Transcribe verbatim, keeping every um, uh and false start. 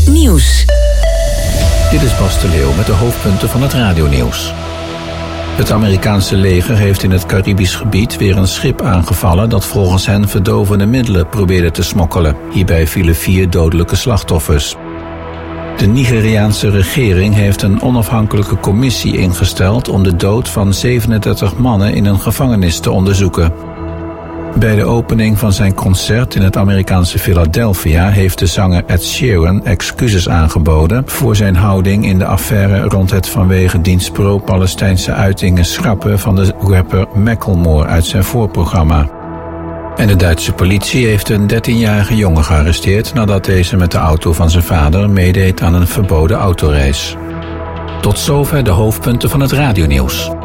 Nieuws. Dit is Bas de Leeuw met de hoofdpunten van het radionieuws. Het Amerikaanse leger heeft in het Caribisch gebied weer een schip aangevallen dat volgens hen verdovende middelen probeerde te smokkelen. Hierbij vielen vier dodelijke slachtoffers. De Nigeriaanse regering heeft een onafhankelijke commissie ingesteld om de dood van zevenendertig mannen in een gevangenis te onderzoeken. Bij de opening van zijn concert in het Amerikaanse Philadelphia heeft de zanger Ed Sheeran excuses aangeboden voor zijn houding in de affaire rond het vanwege diens pro-Palestijnse uitingen schrappen van de rapper Macklemore uit zijn voorprogramma. En de Duitse politie heeft een dertienjarige jongen gearresteerd nadat deze met de auto van zijn vader meedeed aan een verboden autoreis. Tot zover de hoofdpunten van het radionieuws.